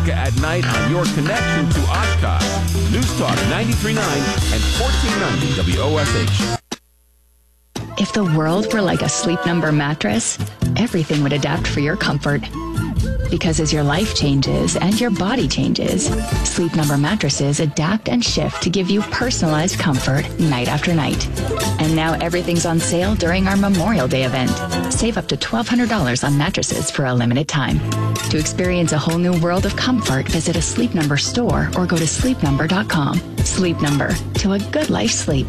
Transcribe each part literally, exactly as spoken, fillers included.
America at Night on your connection to Oshkosh. News Talk ninety-three point nine and fourteen ninety W O S H. If the world were like a Sleep Number mattress, everything would adapt for your comfort. Because as your life changes and your body changes, Sleep Number mattresses adapt and shift to give you personalized comfort night after night. And now everything's on sale during our Memorial Day event. Save up to twelve hundred dollars on mattresses for a limited time. To experience a whole new world of comfort, visit a Sleep Number store or go to sleep number dot com. Sleep Number, to a good life sleep.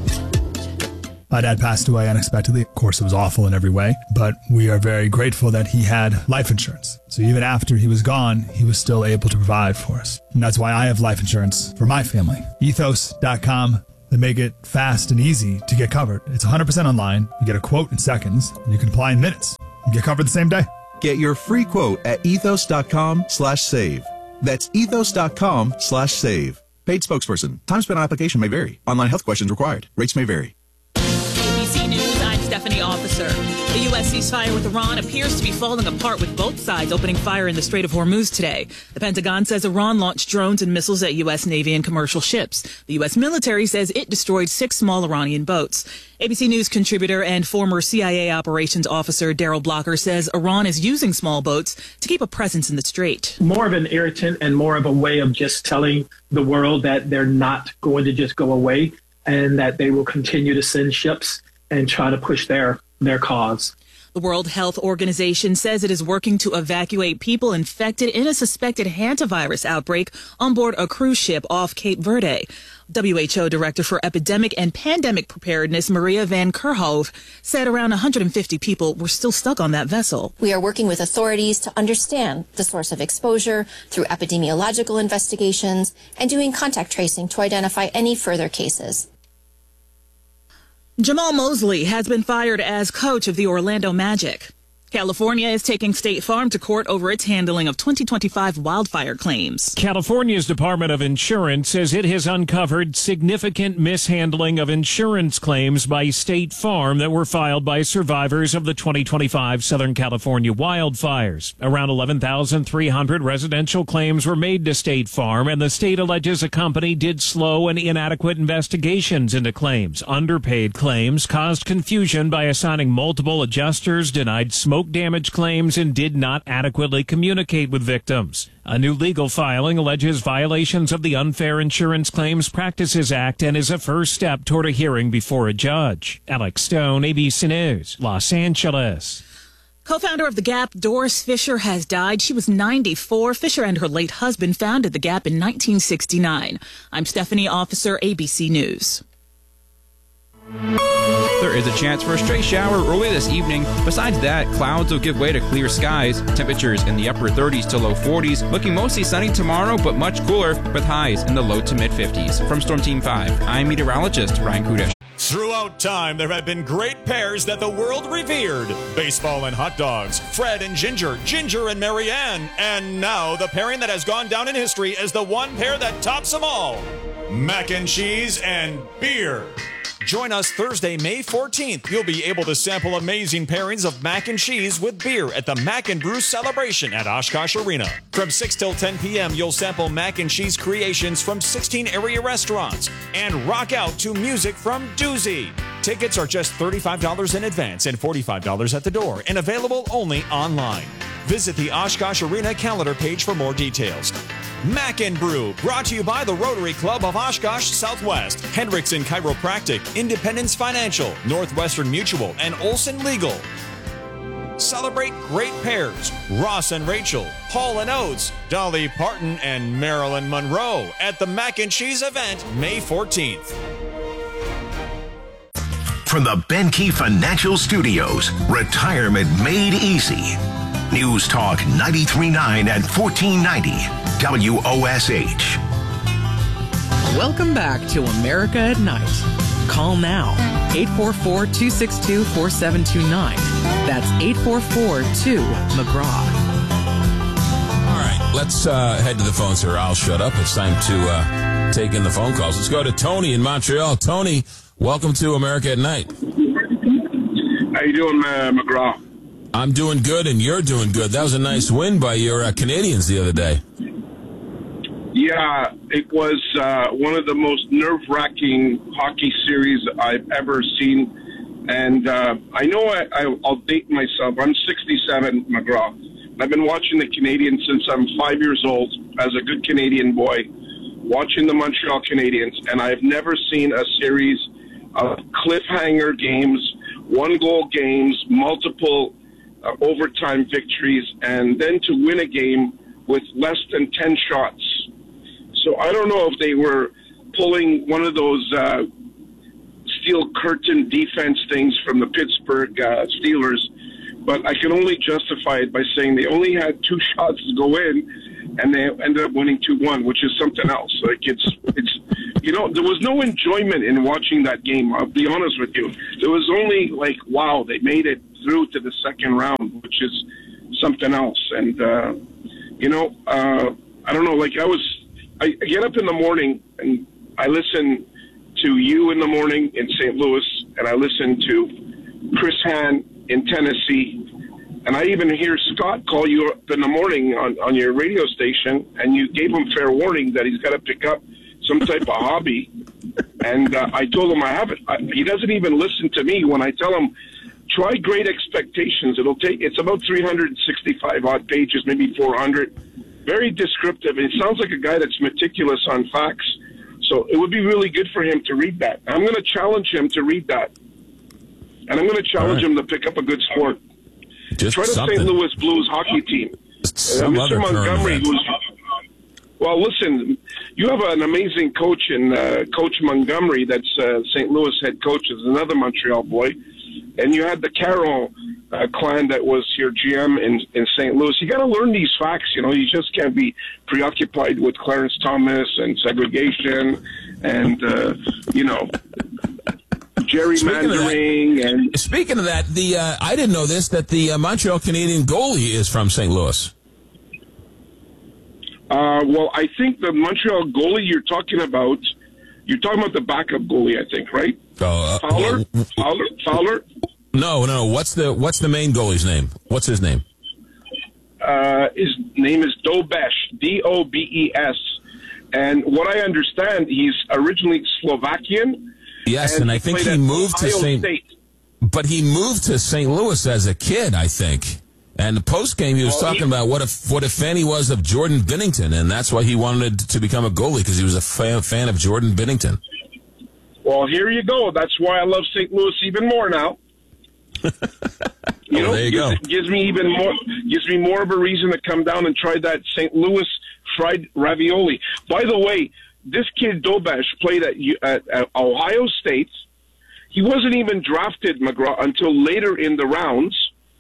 My dad passed away unexpectedly. Of course, it was awful in every way, but we are very grateful that he had life insurance. So even after he was gone, he was still able to provide for us. And that's why I have life insurance for my family. ethos dot com. They make it fast and easy to get covered. It's one hundred percent online. You get a quote in seconds, and you can apply in minutes. You get covered the same day. Get your free quote at ethos dot com slash save. That's ethos dot com slash save. Paid spokesperson. Time spent on application may vary. Online health questions required. Rates may vary. A B C News, I'm Stephanie Officer. The U S ceasefire with Iran appears to be falling apart, with both sides opening fire in the Strait of Hormuz today. The Pentagon says Iran launched drones and missiles at U S Navy and commercial ships. The U S military says it destroyed six small Iranian boats. A B C News contributor and former C I A operations officer Daryl Blocker says Iran is using small boats to keep a presence in the strait. More of an irritant and more of a way of just telling the world that they're not going to just go away, and that they will continue to send ships and try to push their, their cause. The World Health Organization says it is working to evacuate people infected in a suspected hantavirus outbreak on board a cruise ship off Cape Verde. W H O Director for Epidemic and Pandemic Preparedness, Maria van Kerkhove, said around one hundred fifty people were still stuck on that vessel. We are working with authorities to understand the source of exposure through epidemiological investigations and doing contact tracing to identify any further cases. Jamal Mosley has been fired as coach of the Orlando Magic. California is taking State Farm to court over its handling of twenty twenty-five wildfire claims. California's Department of Insurance says it has uncovered significant mishandling of insurance claims by State Farm that were filed by survivors of the twenty twenty-five Southern California wildfires. Around eleven thousand three hundred residential claims were made to State Farm, and the state alleges a company did slow and inadequate investigations into claims. Underpaid claims caused confusion by assigning multiple adjusters, denied smoke damage claims, and did not adequately communicate with victims. A new legal filing alleges violations of the Unfair Insurance Claims Practices Act and is a first step toward a hearing before a judge. Alex Stone, A B C News, Los Angeles. Co-founder of The Gap, Doris Fisher, has died. She was ninety-four. Fisher and her late husband founded The Gap in nineteen sixty-nine. I'm Stephanie Officer, A B C News. There is a chance for a stray shower early this evening. Besides that, clouds will give way to clear skies. Temperatures in the upper thirties to low forties. Looking mostly sunny tomorrow, but much cooler, with highs in the low to mid fifties. From Storm Team five, I'm meteorologist Ryan Kudish. Throughout time, there have been great pairs that the world revered. Baseball and hot dogs, Fred and Ginger, Ginger and Marianne, and now the pairing that has gone down in history as the one pair that tops them all, mac and cheese and beer. Join us Thursday, May fourteenth. You'll be able to sample amazing pairings of mac and cheese with beer at the Mac and Brew Celebration at Oshkosh Arena. From six till ten p.m., you'll sample mac and cheese creations from sixteen area restaurants and rock out to music from Doozy. Tickets are just thirty-five dollars in advance and forty-five dollars at the door, and available only online. Visit the Oshkosh Arena calendar page for more details. Mac and Brew, brought to you by the Rotary Club of Oshkosh Southwest, Hendrickson Chiropractic, Independence Financial, Northwestern Mutual, and Olson Legal. Celebrate great pairs, Ross and Rachel, Hall and Oates, Dolly Parton, and Marilyn Monroe at the Mac and Cheese event May fourteenth. From the Benke Financial Studios, retirement made easy. News Talk ninety-three point nine and fourteen ninety W O S H. Welcome back to America at Night. Call now, eight four four, two six two, four seven two nine. That's eight four four two McGraw. All right, let's uh, head to the phones here. I'll shut up. It's time to uh, take in the phone calls. Let's go to Tony in Montreal. Tony, welcome to America at Night. How you doing, uh, McGraw? I'm doing good, and you're doing good. That was a nice win by your uh, Canadians the other day. Yeah, it was uh, one of the most nerve-wracking hockey series I've ever seen. And uh, I know I, I, I'll date myself. I'm sixty-seven, McGraw. I've been watching the Canadiens since I'm five years old as a good Canadian boy, watching the Montreal Canadiens, and I've never seen a series of cliffhanger games, one-goal games, multiple uh, overtime victories, and then to win a game with less than ten shots. So I don't know if they were pulling one of those uh, steel curtain defense things from the Pittsburgh uh, Steelers, but I can only justify it by saying they only had two shots to go in, and they ended up winning two one, which is something else. Like it's, it's, you know, there was no enjoyment in watching that game. I'll be honest with you. There was only like, wow, they made it through to the second round, which is something else. And uh, you know, uh, I don't know. Like I was, I get up in the morning and I listen to you in the morning in Saint Louis, and I listen to Chris Hahn in Tennessee, and I even hear Scott call you up in the morning on, on your radio station, and you gave him fair warning that he's got to pick up some type of hobby. And uh, I told him I have it. I, he doesn't even listen to me when I tell him, try Great Expectations. It'll take, it's about three hundred sixty-five odd pages, maybe four hundred. Very descriptive. It sounds like a guy that's meticulous on facts. So it would be really good for him to read that. I'm going to challenge him to read that. And I'm going to challenge right. him to pick up a good sport. Just Try the something. Saint Louis Blues hockey team. Uh, Mister Montgomery, who's, well, listen, you have an amazing coach in uh, Coach Montgomery that's uh, Saint Louis head coach, is another Montreal boy. And you had the Carroll uh, clan that was your G M in, in Saint Louis. You got to learn these facts. You know, you just can't be preoccupied with Clarence Thomas and segregation and, uh, you know, gerrymandering. And speaking of that, the uh, I didn't know this, that the uh, Montreal Canadian goalie is from Saint Louis. Uh, well, I think the Montreal goalie you're talking about, you're talking about the backup goalie, I think, right? Uh, Fowler? well, Fowler? Fowler? No, no. What's the what's the main goalie's name? What's his name? Uh, his name is Dobesh, D O B E S. And what I understand, he's originally Slovakian. Yes, and, and I think he moved to Saint But he moved to Saint Louis as a kid, I think. And the post game, he was well, talking he, about what a what a fan he was of Jordan Binnington, and that's why he wanted to become a goalie, because he was a fan, fan of Jordan Binnington. Well, here you go. That's why I love Saint Louis even more now. You oh, know, there you gives, go. gives me even more gives me more of a reason to come down and try that Saint Louis fried ravioli. By the way, this kid Dobesh played at, at, at Ohio State. He wasn't even drafted, McGraw, until later in the rounds,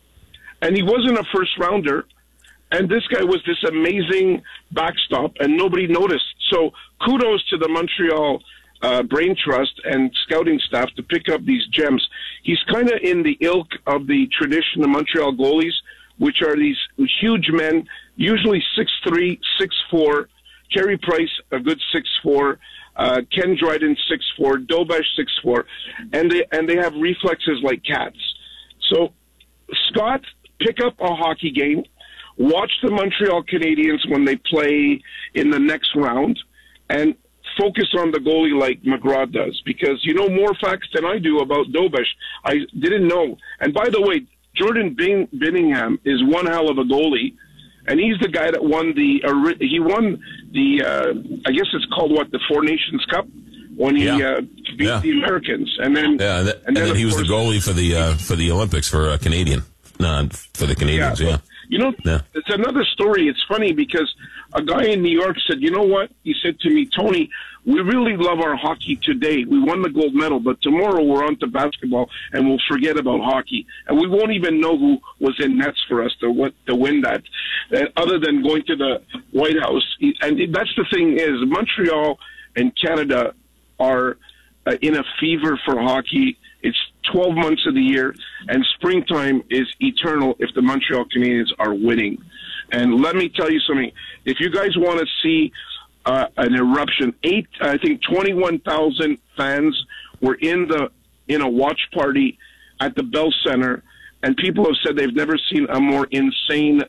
and he wasn't a first rounder. And this guy was this amazing backstop, and nobody noticed. So kudos to the Montreal uh, Brain Trust and scouting staff to pick up these gems. He's kind of in the ilk of the tradition of Montreal goalies, which are these huge men, usually six three, six four. Carey Price, a good six four. Uh, Ken Dryden, six four. Dobesh, six four. And they, and they have reflexes like cats. So, Scott, pick up a hockey game. Watch the Montreal Canadiens when they play in the next round, and focus on the goalie like McGraw does, because you know more facts than I do about Dobesh. I didn't know. And by the way, Jordan Bin- Binningham is one hell of a goalie, and he's the guy that won the uh, he won the uh, I guess it's called what, the Four Nations Cup, when he yeah. uh, beat yeah. the Americans, and then yeah, that, and, and then, then he was course, the goalie for the uh, for the Olympics for uh, Canadian, no, for the Canadians, yeah. yeah. You know, yeah. it's another story. It's funny because a guy in New York said, you know what? He said to me, Tony, we really love our hockey today. We won the gold medal, but tomorrow we're on to basketball and we'll forget about hockey. And we won't even know who was in nets for us to, to win that, uh, other than going to the White House. And that's the thing is, Montreal and Canada are uh, in a fever for hockey. It's twelve months of the year, and springtime is eternal if the Montreal Canadiens are winning. And let me tell you something. If you guys want to see uh, an eruption, eight, I think twenty-one thousand fans were in the in a watch party at the Bell Center, and people have said they've never seen a more insane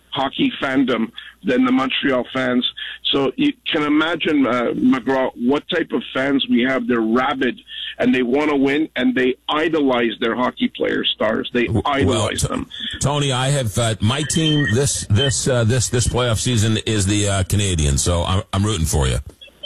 hockey fandom than the Montreal fans. So you can imagine, uh, McGraw, what type of fans we have. They're rabid, and they want to win, and they idolize their hockey player stars. They idolize well, them. Tony, I have uh, my team this this uh, this this playoff season is the uh, Canadiens, so I'm, I'm rooting for you.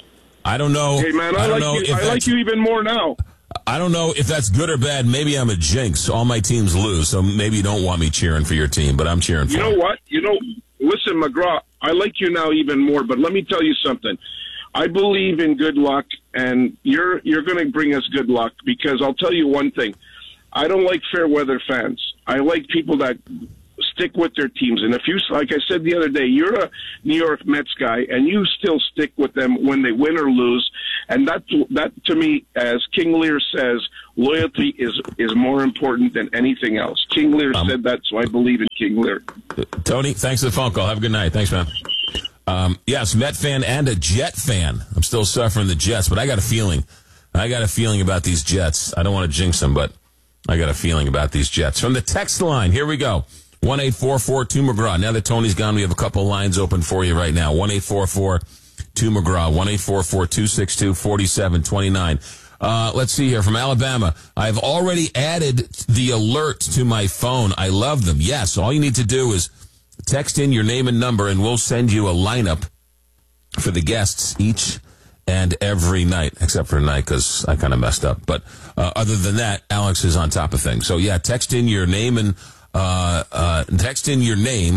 I don't know. Hey man, I, I don't like know you. if I like you even more now. I don't know if that's good or bad. Maybe I'm a jinx. All my teams lose, so maybe you don't want me cheering for your team, but I'm cheering for you. You know what? You know, listen, McGraw, I like you now even more, but let me tell you something. I believe in good luck, and you're you're going to bring us good luck, because I'll tell you one thing. I don't like fair weather fans. I like people that stick with their teams. And if you, like I said the other day, you're a New York Mets guy, and you still stick with them when they win or lose. And that, that to me, as King Lear says, loyalty is is more important than anything else. King Lear um, said that, so I believe in King Lear. Tony, thanks for the phone call. Have a good night. Thanks, man. Um, yes, Met fan and a Jet fan. I'm still suffering the Jets, but I got a feeling. I got a feeling about these Jets. I don't want to jinx them, but I got a feeling about these Jets. From the text line, here we go. one eight four four two McGraw. Now that Tony's gone, we have a couple lines open for you right now. one eight four four two McGraw. one eight four four two six two four seven two nine. Uh, let's see here. From Alabama, I've already added the alert to my phone. I love them. Yes, all you need to do is text in your name and number, and we'll send you a lineup for the guests each and every night, except for tonight because I kind of messed up. But uh, other than that, Alex is on top of things. So, yeah, text in your name and uh, uh, text in your name,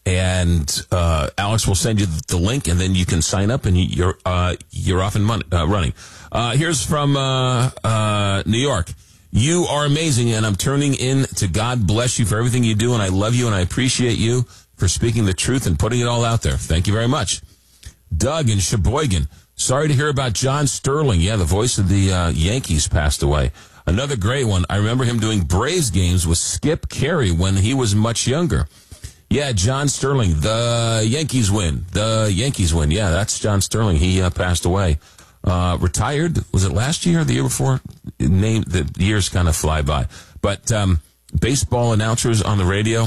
and uh, Alex will send you the link, and then you can sign up, and you're uh, you're off and mon- uh, running. Uh, here's from uh, uh, New York. You are amazing, and I'm turning in to God bless you for everything you do, and I love you, and I appreciate you for speaking the truth and putting it all out there. Thank you very much. Doug in Sheboygan. Sorry to hear about John Sterling. Yeah, the voice of the uh, Yankees passed away. Another great one. I remember him doing Braves games with Skip Carey when he was much younger. Yeah, John Sterling. The Yankees win. The Yankees win. Yeah, that's John Sterling. He uh, passed away. Uh, retired. Was it last year or the year before? Name, the years kind of fly by. But um, baseball announcers on the radio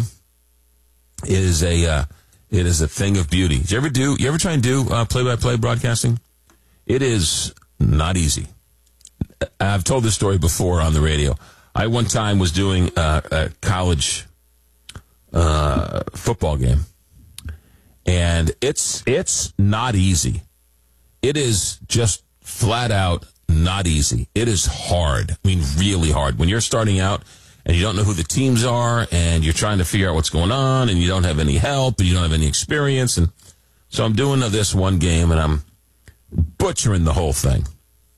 is a uh, it is a thing of beauty. Did you ever do? You ever try and do uh, play-by-play broadcasting? It is not easy. I've told this story before on the radio. I one time was doing uh, a college uh, football game, and it's it's not easy. It is just flat out not easy. It is hard. I mean, really hard. When you're starting out and you don't know who the teams are, and you're trying to figure out what's going on, and you don't have any help, and you don't have any experience, and so I'm doing this one game, and I'm butchering the whole thing.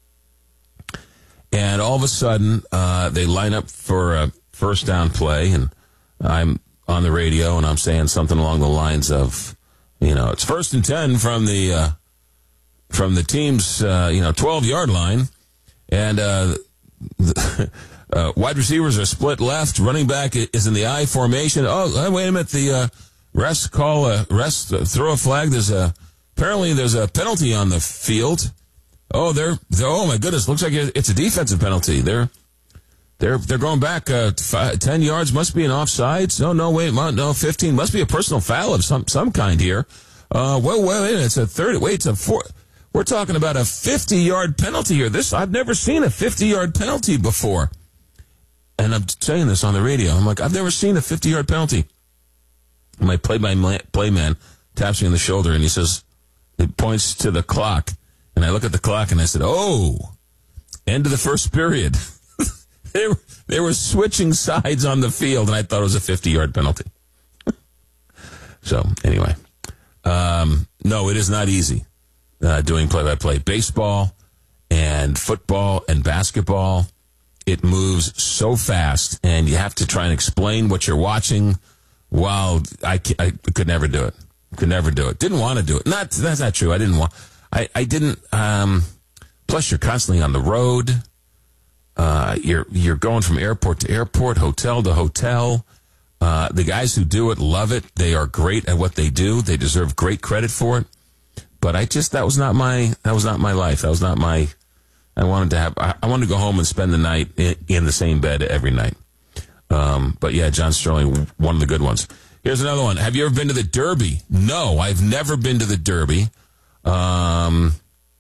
And all of a sudden, uh, they line up for a first down play, and I'm on the radio, and I'm saying something along the lines of, you know, it's first and ten from the uh, from the team's, uh, you know, twelve-yard line, and uh, the, uh, wide receivers are split left, running back is in the I formation. Oh, wait a minute, the uh, rest call, a rest, uh, throw a flag. There's a apparently there's a penalty on the field. Oh, they're, they're oh my goodness, looks like it's a defensive penalty. They're they're they're going back uh, five, ten yards. Must be an offsides. No, no, wait, no, fifteen. Must be a personal foul of some some kind here. Uh, wait, wait, wait, it's a thirty. Wait, it's a four. We're talking about a fifty-yard penalty here. This I've never seen a fifty-yard penalty before. And I'm saying this on the radio. I'm like, I've never seen a fifty-yard penalty. My play-by-play man taps me on the shoulder, and he says, it points to the clock. And I look at the clock, and I said, oh, end of the first period. they, were, they were switching sides on the field, and I thought it was a fifty-yard penalty. So, anyway. Um, no, it is not easy uh, doing play-by-play. Baseball and football and basketball, it moves so fast, and you have to try and explain what you're watching. While I, I could never do it. Could never do it. Didn't want to do it. Not That's not true. I didn't want... I, I didn't, um, plus you're constantly on the road. Uh, you're, you're going from airport to airport, hotel to hotel. Uh, the guys who do it love it. They are great at what they do. They deserve great credit for it. But I just, that was not my, that was not my life. That was not my, I wanted to have, I, I wanted to go home and spend the night in, in the same bed every night. Um, but yeah, John Sterling, one of the good ones. Here's another one. Have you ever been to the Derby? No, I've never been to the Derby. Um,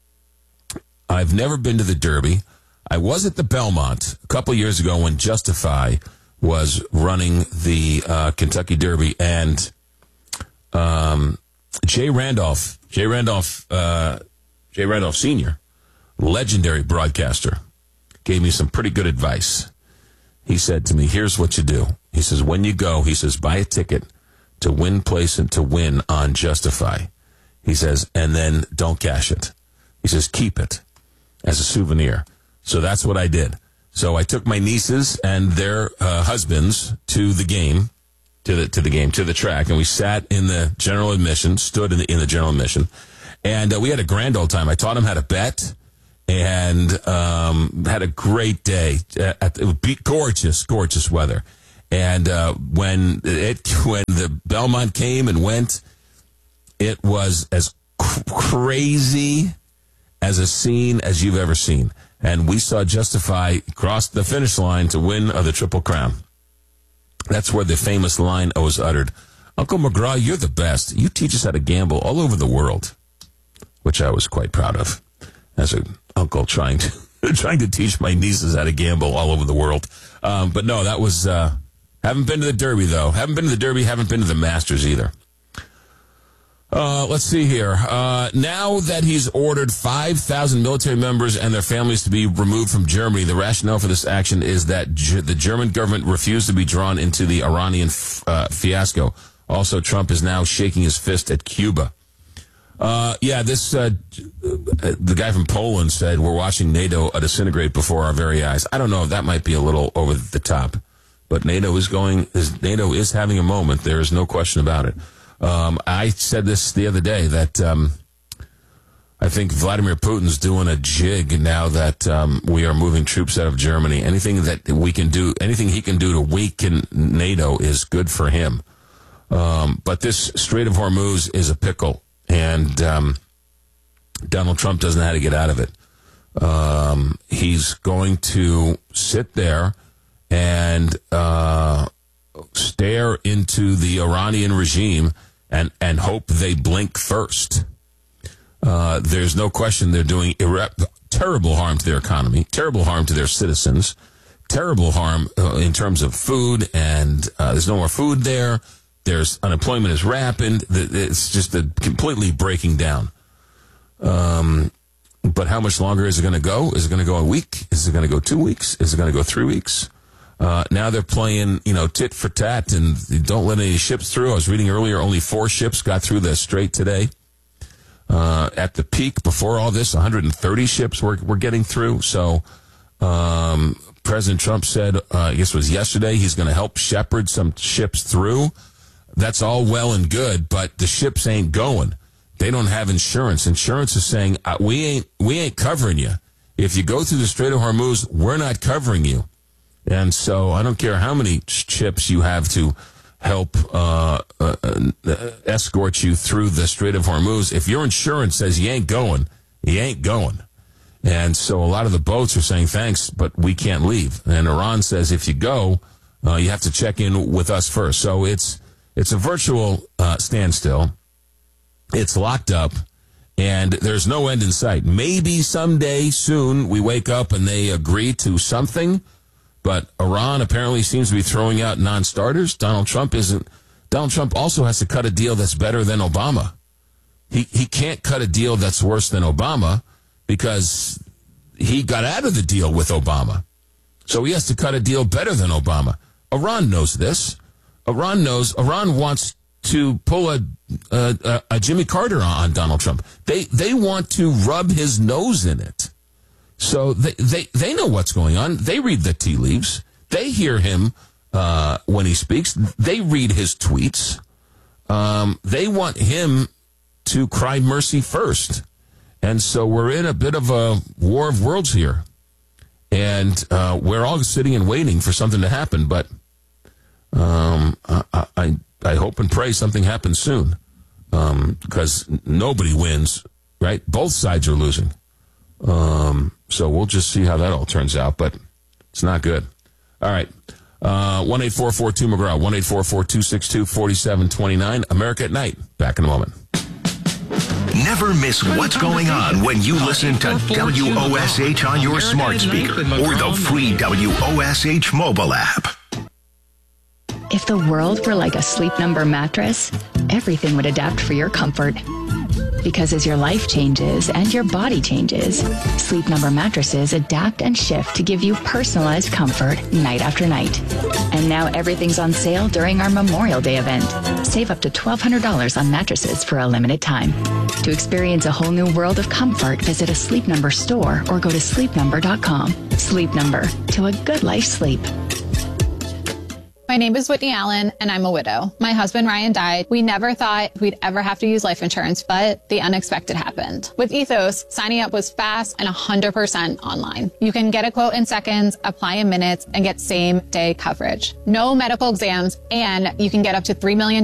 I've never been to the Derby. I was at the Belmont a couple years ago when Justify was running the uh, Kentucky Derby, and um, Jay Randolph, Jay Randolph, uh, Jay Randolph Senior, legendary broadcaster, gave me some pretty good advice. He said to me, here's what you do. He says, when you go, he says, buy a ticket to win place and to win on Justify. He says, and then don't cash it. He says, keep it as a souvenir. So that's what I did. So I took my nieces and their uh, husbands to the game, to the to the game, to the track, and we sat in the general admission, stood in the, in the general admission, and uh, we had a grand old time. I taught them how to bet, and um, had a great day. At, it would be gorgeous, gorgeous weather. And uh, when it when the Belmont came and went, it was as cr- crazy as a scene as you've ever seen. And we saw Justify cross the finish line to win uh, the Triple Crown. That's where the famous line was uttered. Uncle McGraw, you're the best. You teach us how to gamble all over the world, which I was quite proud of as an uncle trying to trying to teach my nieces how to gamble all over the world. Um, but no, that was... Uh, haven't been to the Derby, though. Haven't been to the Derby, haven't been to the Masters either. Uh, let's see here. Uh, now that he's ordered five thousand military members and their families to be removed from Germany, the rationale for this action is that G- the German government refused to be drawn into the Iranian f- uh, fiasco. Also, Trump is now shaking his fist at Cuba. Uh, yeah, this, uh, the guy from Poland said, we're watching NATO disintegrate before our very eyes. I don't know if that might be a little over the top, but NATO is going, is, NATO is having a moment. There is no question about it. Um, I said this the other day that um, I think Vladimir Putin's doing a jig now that um, we are moving troops out of Germany. Anything that we can do, anything he can do to weaken NATO is good for him. Um, but this Strait of Hormuz is a pickle, and um, Donald Trump doesn't know how to get out of it. Um, he's going to sit there and uh, stare into the Iranian regime and, and hope they blink first. Uh, there's no question they're doing irre- terrible harm to their economy, terrible harm to their citizens, terrible harm uh, in terms of food, and uh, there's no more food there. There's unemployment is rampant. It's just a completely breaking down. Um, but how much longer is it going to go? Is it going to go a week? Is it going to go two weeks? Is it going to go three weeks? Uh, now they're playing, you know, tit for tat, and don't let any ships through. I was reading earlier, only four ships got through the strait today. Uh, at the peak, before all this, one hundred thirty ships were, were getting through. So um, President Trump said, uh, I guess it was yesterday, he's going to help shepherd some ships through. That's all well and good, but the ships ain't going. They don't have insurance. Insurance is saying, uh, we ain't we ain't covering you. If you go through the Strait of Hormuz, we're not covering you. And so I don't care how many ships you have to help uh, uh, uh, escort you through the Strait of Hormuz. If your insurance says you ain't going, you ain't going. And so a lot of the boats are saying, thanks, but we can't leave. And Iran says, if you go, uh, you have to check in with us first. So it's it's a virtual uh, standstill. It's locked up, and there's no end in sight. Maybe someday soon we wake up and they agree to something. But Iran apparently seems to be throwing out non-starters. Donald Trump isn't. Donald Trump also has to cut a deal that's better than Obama. He he can't cut a deal that's worse than Obama because he got out of the deal with Obama. So he has to cut a deal better than Obama. Iran knows this. Iran knows. Iran wants to pull a a, a Jimmy Carter on Donald Trump. They they want to rub his nose in it. So they, they, they know what's going on. They read the tea leaves. They hear him uh, when he speaks. They read his tweets. Um, they want him to cry mercy first. And so we're in a bit of a war of worlds here. And uh, we're all sitting and waiting for something to happen. But um, I, I, I hope and pray something happens soon. Um, because nobody wins, right? Both sides are losing. Um, so we'll just see how that all turns out, but it's not good. All right. Uh, one eight four four two McGraw, one eight four four two six two four seven two nine. America at Night. Back in a moment. Never miss what's going on when you listen to W O S H on your smart speaker or the free W O S H mobile app. If the world were like a Sleep Number mattress, everything would adapt for your comfort. Because as your life changes and your body changes, Sleep Number mattresses adapt and shift to give you personalized comfort night after night. And now everything's on sale during our Memorial Day event. Save up to twelve hundred dollars on mattresses for a limited time. To experience a whole new world of comfort, visit a Sleep Number store or go to sleep number dot com. Sleep Number, to a good life sleep. My name is Whitney Allen, and I'm a widow. My husband, Ryan, died. We never thought we'd ever have to use life insurance, but the unexpected happened. With Ethos, signing up was fast and one hundred percent online. You can get a quote in seconds, apply in minutes, and get same-day coverage. No medical exams, and you can get up to three million dollars